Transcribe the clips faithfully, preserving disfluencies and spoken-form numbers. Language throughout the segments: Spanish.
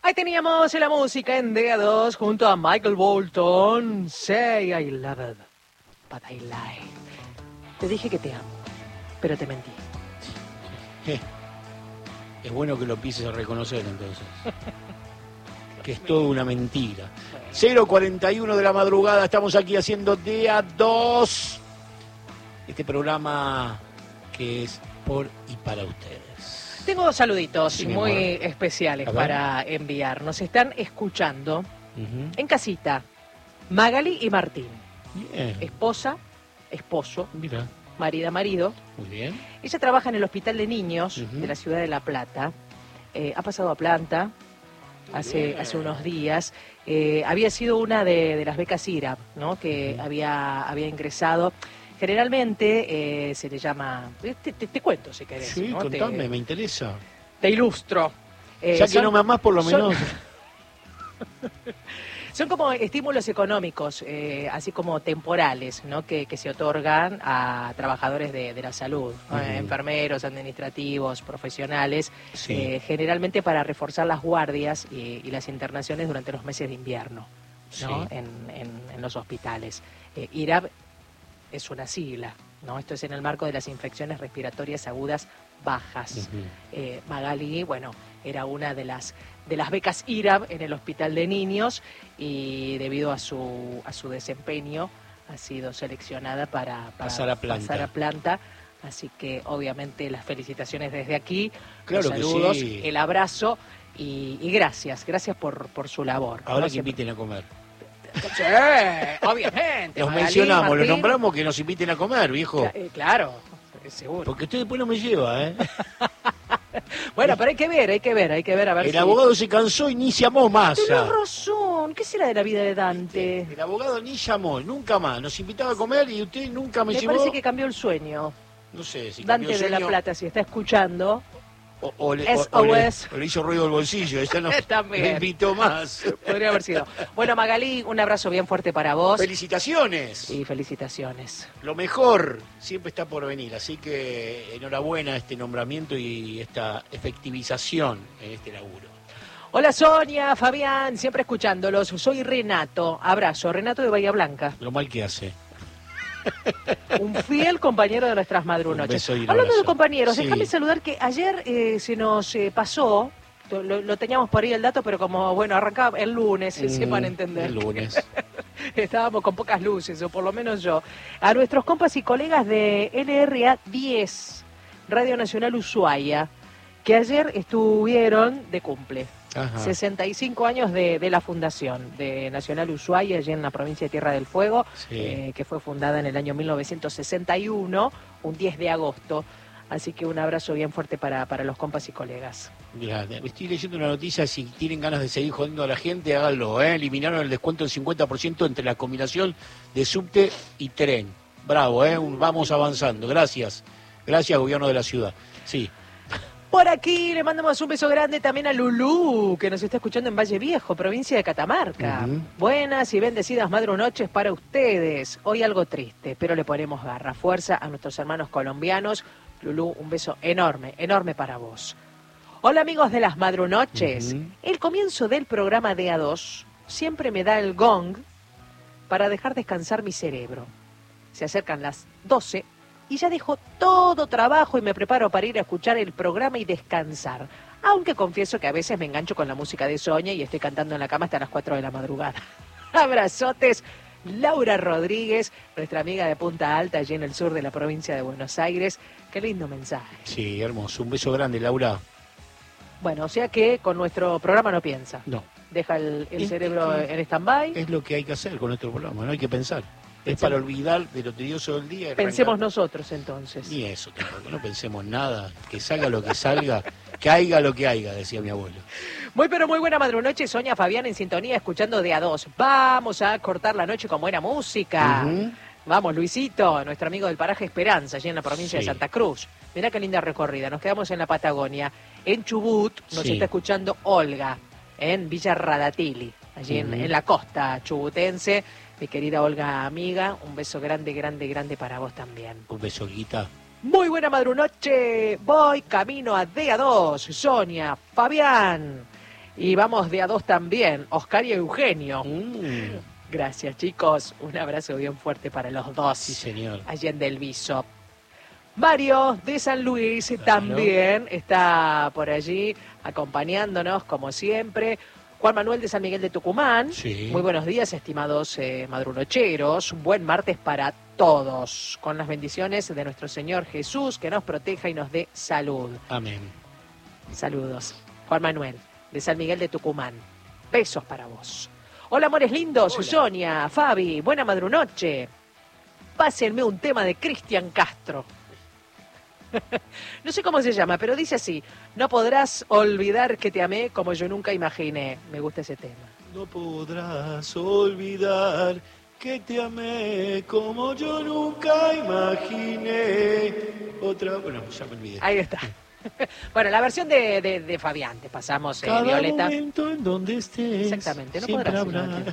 Ahí teníamos la música en D A dos junto a Michael Bolton. Say I love it, but I lie. Te dije que te amo, pero te mentí. Eh, es bueno que lo empieces a reconocer entonces. Que es todo una mentira. cero cuarenta y uno de la madrugada, estamos aquí haciendo D A dos. Este programa que es por y para ustedes. Tengo dos saluditos Sí, muy amor. especiales A ver. para enviar. Nos están escuchando Uh-huh. en casita Magali y Martín. Bien. Esposa, esposo, Mira, marida, marido. muy bien. Ella trabaja en el Hospital de Niños Ujú. de la ciudad de La Plata. Eh, ha pasado a planta hace, Bien. hace unos días. Eh, había sido una de, de las becas I R A P, ¿no? Que Ujú. había, había ingresado. Generalmente eh, se le llama... Te, te- te cuento si querés. Sí, ¿no? contame, Te, me interesa. te ilustro. Eh, ya que son- no me amás, por lo son- menos. Son como estímulos económicos, eh, así como temporales, ¿no? que, que se otorgan a trabajadores de, de la salud, ¿no? Ujú. Enfermeros, administrativos, profesionales, Sí. eh, generalmente para reforzar las guardias y, y las internaciones durante los meses de invierno, ¿no? Sí. en, en- en los hospitales. Eh, I R A P es una sigla, ¿no? Esto es en el marco de las infecciones respiratorias agudas bajas. Ujú. Eh, Magali, bueno, era una de las de las becas I R A P en el Hospital de Niños y debido a su a su desempeño ha sido seleccionada para, para Pasar a planta. pasar a planta. Así que obviamente las felicitaciones desde aquí, Claro los que saludos, sí. el abrazo y, y gracias, gracias por, por su labor. Ahora ¿no? que Siempre- inviten a comer. Sí, obviamente. Los Magalí, mencionamos, los Martín. nombramos, que nos inviten a comer, viejo. Cla- eh, Claro, seguro. Porque usted después no me lleva, ¿eh? Bueno, pero hay que ver, hay que ver, hay que ver a ver El si... abogado se cansó y ni llamó más. Tenés ya. razón, ¿qué será de la vida de Dante? El abogado ni llamó, nunca más. Nos invitaba a comer y usted nunca me, Me llevó. parece que cambió el sueño. No sé si Dante cambió de la sueño Plata, si está escuchando, o, o le, S o- o O le- S. o le hizo ruido el bolsillo. Ella no También. me invitó más. podría haber sido. Bueno, Magalí, un abrazo bien fuerte para vos. Felicitaciones. Y felicitaciones. Lo mejor siempre está por venir, así que enhorabuena a este nombramiento y esta efectivización en este laburo. Hola Sonia, Fabián, siempre escuchándolos. Soy Renato. Abrazo, Renato de Bahía Blanca. Lo mal que hace. Un fiel compañero de nuestras Un madrunoches. beso y un Hablando de abrazo. compañeros, Sí. déjame saludar que ayer eh, se nos eh, pasó, lo, lo teníamos por ahí el dato, pero como, bueno, arrancaba el lunes, Mm, sepan entender. El lunes. Estábamos con pocas luces, o por lo menos yo. A nuestros compas y colegas de L R A diez, Radio Nacional Ushuaia, que ayer estuvieron de cumple. Ajá. sesenta y cinco años de, de la fundación de Nacional Ushuaia, allí en la provincia de Tierra del Fuego, Sí. eh, que fue fundada en el año mil novecientos sesenta y uno, un diez de agosto. Así que un abrazo bien fuerte para, para los compas y colegas. Mirá, estoy leyendo una noticia, si tienen ganas de seguir jodiendo a la gente, háganlo, ¿eh? Eliminaron el descuento del cincuenta por ciento entre la combinación de subte y tren. Bravo, ¿eh? Un- Vamos avanzando. Gracias. Gracias, gobierno de la ciudad. Sí. Por aquí le mandamos un beso grande también a Lulú, que nos está escuchando en Valle Viejo, provincia de Catamarca. Ujú. Buenas y bendecidas madrunoches para ustedes. Hoy algo triste, pero le ponemos garra, fuerza a nuestros hermanos colombianos. Lulú, un beso enorme, enorme para vos. Hola amigos de las madrunoches. Ujú. El comienzo del programa D A dos siempre me da el gong para dejar descansar mi cerebro. Se acercan las doce y ya dejo todo trabajo y me preparo para ir a escuchar el programa y descansar. Aunque confieso que a veces me engancho con la música de Sonia y estoy cantando en la cama hasta las cuatro de la madrugada. Abrazotes, Laura Rodríguez, nuestra amiga de Punta Alta, allí en el sur de la provincia de Buenos Aires. Qué lindo mensaje. Sí, hermoso. Un beso grande, Laura. Bueno, o sea que con nuestro programa no piensa. No, Deja el, el Es- cerebro es- en stand-by. es lo que hay que hacer con nuestro programa, no hay que pensar. Es Pensemos- para olvidar de lo tedioso del día. y Pensemos arrancar. nosotros entonces. Ni eso tampoco, no pensemos nada. Que salga lo que salga, que haiga lo que haiga, decía mi abuelo. Muy pero muy buena madrunoche, Sonia Fabián en sintonía escuchando de a dos. Vamos a cortar la noche con buena música. Ujú. Vamos, Luisito, nuestro amigo del paraje Esperanza, allí en la provincia Sí. de Santa Cruz. Mirá qué linda recorrida. Nos quedamos en la Patagonia. En Chubut nos Sí. está escuchando Olga, en Villa Radatili, allí en, Ujú. en la costa chubutense. Mi querida Olga amiga, un beso grande, grande, grande para vos también. Un beso, Guita. Muy buena madrunoche, voy camino a D A dos, Sonia, Fabián. Y vamos de a dos también, Oscar y Eugenio. Mm. Gracias, chicos. Un abrazo bien fuerte para los dos. Sí, señor. Allí en Del Viso. Mario de San Luis Claro. también está por allí acompañándonos, como siempre. Juan Manuel de San Miguel de Tucumán. Sí. Muy buenos días, estimados eh, madrunocheros. Un buen martes para todos. Con las bendiciones de nuestro Señor Jesús, que nos proteja y nos dé salud. Amén. Saludos. Juan Manuel de San Miguel de Tucumán. Besos para vos. Hola, amores lindos. Hola. Sonia, Fabi, buena madrunoche. Pásenme un tema de Cristian Castro. No sé cómo se llama, pero dice así: no podrás olvidar que te amé como yo nunca imaginé. Me gusta ese tema. No podrás olvidar que te amé como yo nunca imaginé. Otra, bueno, ya me olvidé. Ahí está. Bueno, la versión de, de, de Fabián, te pasamos, eh, Cada Violeta. momento en donde estés. Exactamente, no siempre podrás, habrá. no,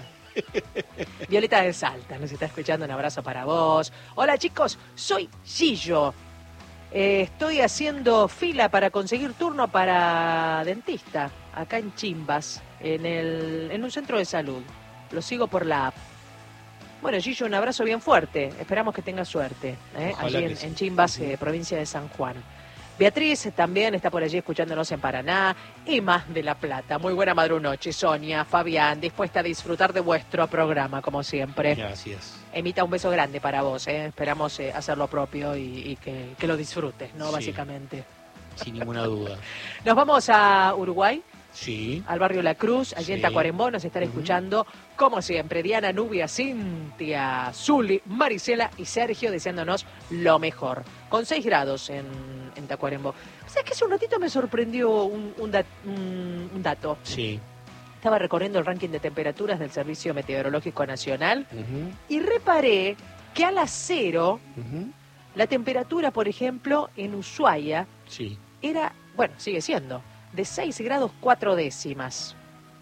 Violeta de Salta, nos está escuchando, un abrazo para vos. Hola chicos, soy Gillo. Eh, estoy haciendo fila para conseguir turno para dentista, acá en Chimbas, en, el, en un centro de salud. Lo sigo por la app. Bueno, Gillo, un abrazo bien fuerte. Esperamos que tengas suerte, ¿eh? Ojalá allí que en, sí. en Chimbas, Sí. eh, provincia de San Juan. Beatriz también está por allí escuchándonos en Paraná. Emma de La Plata. Muy buena madrunoche. Sonia, Fabián, dispuesta a disfrutar de vuestro programa, como siempre. Gracias. Emita, un beso grande para vos. ¿eh? Esperamos eh, hacer lo propio y, y que, que lo disfrutes, ¿no? Sí. Básicamente. Sin ninguna duda. Nos vamos a Uruguay, Sí. al barrio La Cruz, allí Sí. en Tacuarembó. Nos están Ujú. escuchando, como siempre, Diana, Nubia, Cintia, Zuli, Marisela y Sergio, deseándonos lo mejor. Con seis grados en, en Tacuarembó. ¿Sabes que hace un ratito me sorprendió un, un, dat- un- un dato? Sí. Estaba recorriendo el ranking de temperaturas del Servicio Meteorológico Nacional Ujú, y reparé que a las cero, ujú. la temperatura, por ejemplo, en Ushuaia Sí. era, bueno, sigue siendo, de seis grados cuatro décimas.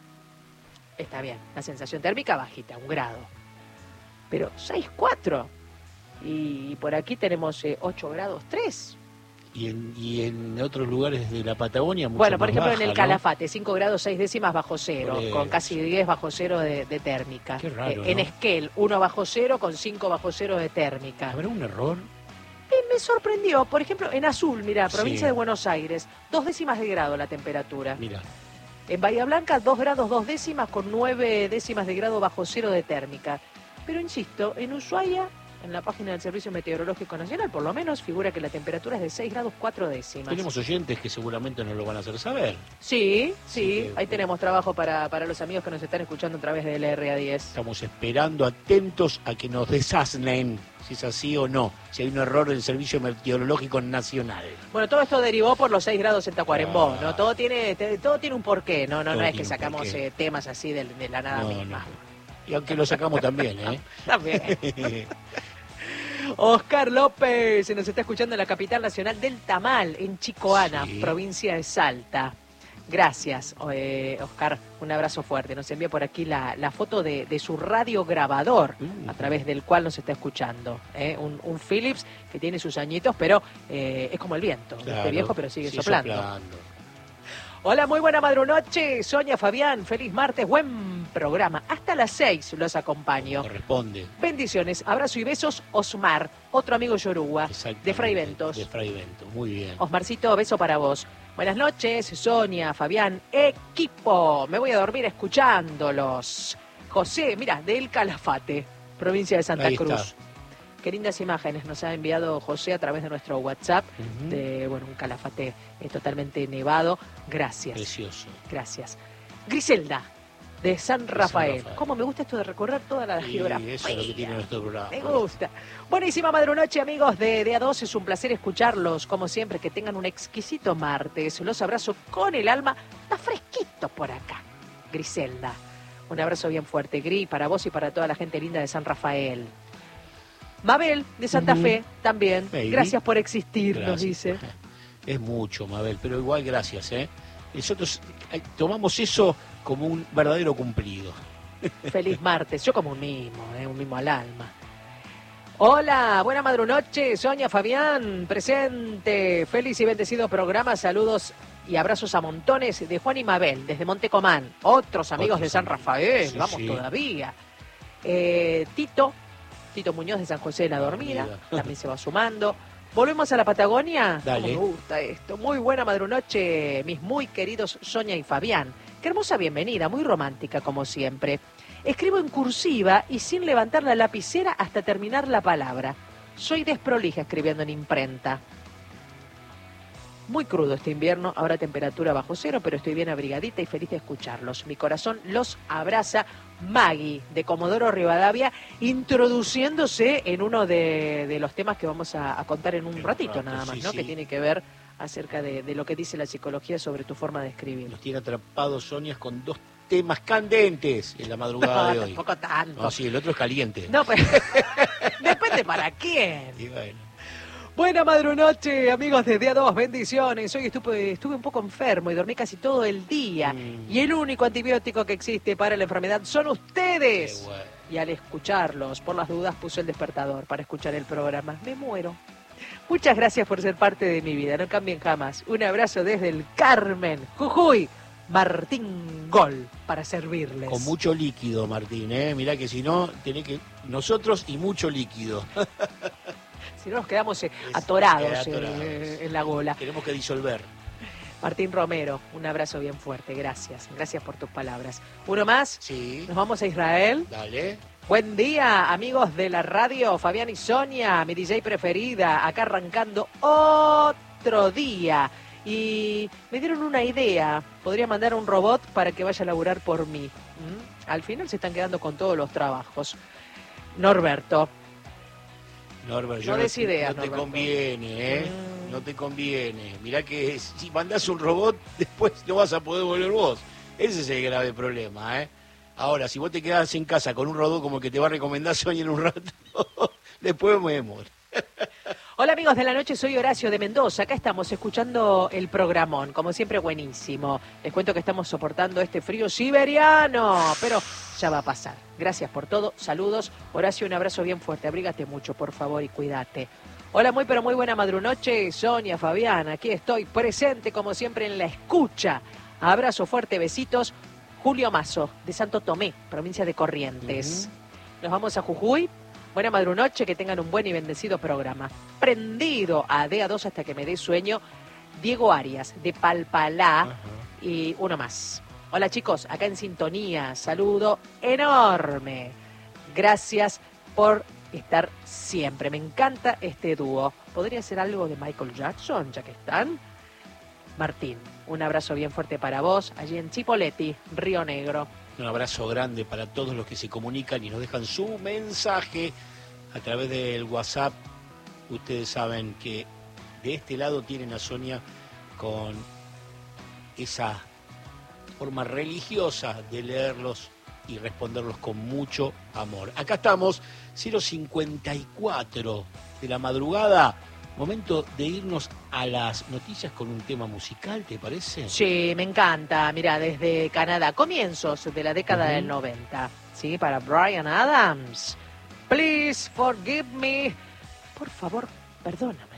Está bien, la sensación térmica bajita, un grado. Pero seis cuatro. Y por aquí tenemos eh, ocho grados tres. Y en, y en otros lugares de la Patagonia mucho Bueno, por más ejemplo, baja, en el ¿no? Calafate, cinco grados seis décimas bajo cero, Por con eso. casi diez bajo cero de, de térmica. Qué raro, Eh, en ¿no? Esquel, uno bajo cero con cinco bajo cero de térmica. ¿Habrá un error? Eh, me sorprendió, por ejemplo, en Azul, mira, provincia Sí. de Buenos Aires, dos décimas de grado la temperatura. Mira. En Bahía Blanca, dos grados dos décimas con nueve décimas de grado bajo cero de térmica. Pero insisto, en Ushuaia, en la página del Servicio Meteorológico Nacional, por lo menos figura que la temperatura es de seis grados cuatro décimas. Tenemos oyentes que seguramente nos lo van a hacer saber. Sí, Así sí, que, ahí tenemos trabajo para, para los amigos que nos están escuchando a través del R A diez. Estamos esperando, atentos a que nos desasnen si es así o no, si hay un error del Servicio Meteorológico Nacional. Bueno, todo esto derivó por los seis grados en Tacuarembó, Ah. ¿no? Todo tiene, te- todo tiene un porqué, ¿no? No, Todo no es tiene que un sacamos porqué. eh, temas así de, de la nada No, misma. no. Y aunque lo sacamos también, ¿eh? También. Oscar López se nos está escuchando en la capital nacional del Tamal, en Chicoana, Sí. provincia de Salta. Gracias, eh, Oscar. Un abrazo fuerte. Nos envía por aquí la, la foto de, de su radiograbador Mm. a través del cual nos está escuchando. ¿eh? Un, un Philips que tiene sus añitos, pero eh, es como el viento. Claro, Este viejo, pero sigue sigue soplando. soplando. Hola, muy buena madrunoche. Sonia, Fabián, feliz martes, buen programa. Hasta las seis los acompaño. Corresponde. Bendiciones, abrazo y besos, Osmar, otro amigo yoruba, Exactamente, de Fray Ventos. De Fray Ventos, muy bien. Osmarcito, beso para vos. Buenas noches, Sonia, Fabián, equipo. Me voy a dormir escuchándolos. José, mira, del Calafate, provincia de Santa Ahí Cruz. está. Qué lindas imágenes nos ha enviado José a través de nuestro WhatsApp, Ujú. de bueno, un Calafate eh, totalmente nevado. Gracias. Precioso. Gracias. Griselda, de San Rafael. Rafael. ¿Cómo me gusta esto de recorrer toda la Y geografía? eso es lo que tiene nuestro programa. Me gusta. Buenísima madrunoche, amigos de D A dos. Es un placer escucharlos, como siempre. Que tengan un exquisito martes. Los abrazo con el alma. Está fresquito por acá, Griselda. Un abrazo bien fuerte, Gri, para vos y para toda la gente linda de San Rafael. Mabel, de Santa Ujú. Fe, también. Baby. Gracias por existir, nos Gracias. dice. Es mucho, Mabel, pero igual gracias, ¿eh? Nosotros eh, tomamos eso como un verdadero cumplido. Feliz martes. Yo como un mimo, ¿eh? Un mimo al alma. Hola, buena madrunoche, Sonia, Fabián, presente. Feliz y bendecido programa. Saludos Y abrazos a montones de Juan y Mabel, desde Montecomán. Otros amigos Otros de San amigos. Rafael, Sí, vamos sí. todavía. Eh, Tito, Tito Muñoz de San José de la Dormida, Dormida. también se va sumando. ¿Volvemos a la Patagonia? Dale. ¿Cómo me gusta esto? Muy buena madrunoche, mis muy queridos Sonia y Fabián. Qué hermosa bienvenida, muy romántica como siempre. Escribo en cursiva y sin levantar la lapicera hasta terminar la palabra. Soy desprolija escribiendo en imprenta. Muy crudo este invierno, ahora temperatura bajo cero, pero estoy bien abrigadita y feliz de escucharlos. Mi corazón los abraza. Maggie, de Comodoro Rivadavia, introduciéndose en uno de, de los temas que vamos a, a contar en un En un ratito rato, nada más, sí, ¿no? sí. Que tiene que ver acerca de, de lo que dice la psicología sobre tu forma de escribir. Nos tiene atrapados Sonia con dos temas candentes en la madrugada No, de hoy. tampoco tanto. No, sí, el otro es caliente. No, pero depende para quién. Y bueno. Buena madrunoche, amigos de Día dos, bendiciones. Hoy estuve, estuve un poco enfermo y dormí casi todo el día. Mm. Y el único antibiótico que existe para la enfermedad son ustedes. Qué bueno. Y al escucharlos, por las dudas, puse el despertador para escuchar el programa. Me muero. Muchas gracias por ser parte de mi vida. No cambien jamás. Un abrazo desde el Carmen, Jujuy. Martín Gol, para servirles. Con mucho líquido, Martín, ¿eh? Mirá que si no, tenés que... Nosotros y mucho líquido. Si no nos quedamos eh, Es- atorados, queda atorados. eh, en la gola. Tenemos que disolver. Martín Romero, un abrazo bien fuerte. Gracias. Gracias por tus palabras. Uno más. Sí, Nos vamos a Israel. dale. Buen día, amigos de la radio. Fabián y Sonia, mi D J preferida. Acá arrancando otro día. Y me dieron una idea. Podría mandar un robot para que vaya a laburar por mí. ¿Mm? Al final se están quedando con todos los trabajos. Norberto. Norbert, yo No no, des ideas, no te Norberto. conviene, ¿eh? Mm. No te conviene. Mirá que si mandás un robot, después no vas a poder volver vos. Ese es el grave problema, ¿eh? Ahora, si vos te quedás en casa con un robot como el que te va a recomendar Sonia en un rato, después vemos. Hola amigos de la noche, soy Horacio de Mendoza. Acá estamos escuchando el programón, como siempre buenísimo. Les cuento que estamos soportando este frío siberiano, pero ya va a pasar. Gracias por todo, saludos. Horacio, un abrazo bien fuerte, abrígate mucho por favor y cuídate. Hola, muy pero muy buena madrunoche, Sonia, Fabián, aquí estoy presente como siempre en la escucha. Abrazo fuerte, besitos. Julio Mazo, de Santo Tomé, provincia de Corrientes. Nos vamos a Jujuy. Buena madrunoche, que tengan un buen y bendecido programa. Prendido a D A dos hasta que me dé sueño. Diego Arias, de Palpalá. Ajá. Y uno más. Hola chicos, acá en sintonía. Saludo enorme. Gracias por estar siempre. Me encanta este dúo. ¿Podría ser algo de Michael Jackson, ya que están? Martín, un abrazo bien fuerte para vos, allí en Chipoleti, Río Negro. Un abrazo grande para todos los que se comunican y nos dejan su mensaje a través del WhatsApp. Ustedes saben que de este lado tienen a Sonia con esa forma religiosa de leerlos y responderlos con mucho amor. Acá estamos, cero cincuenta y cuatro de la madrugada. Momento de irnos a las noticias con un tema musical, ¿te parece? Sí, me encanta. Mira, desde Canadá, comienzos de la década Ujú. del noventa. Sí, para Bryan Adams. Please forgive me. Por favor, perdóname.